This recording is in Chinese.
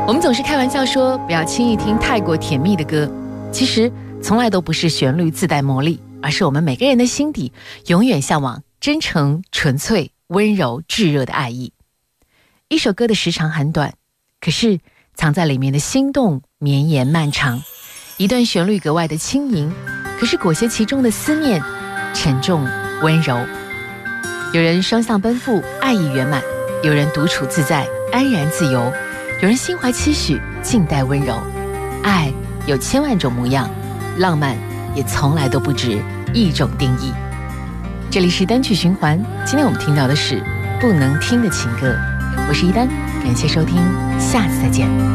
我们总是开玩笑说不要轻易听太过甜蜜的歌，其实从来都不是旋律自带魔力，而是我们每个人的心底永远向往真诚、纯粹、温柔、炙热的爱意。一首歌的时长很短，可是藏在里面的心动绵延漫长。一段旋律格外的轻盈，可是裹挟其中的思念沉重温柔。有人双向奔赴，爱意圆满；有人独处自在，安然自由；有人心怀期许，静待温柔。爱有千万种模样，浪漫也从来都不止一种定义。这里是单曲循环，今天我们听到的是不能听的情歌。我是一丹，感谢收听，下次再见。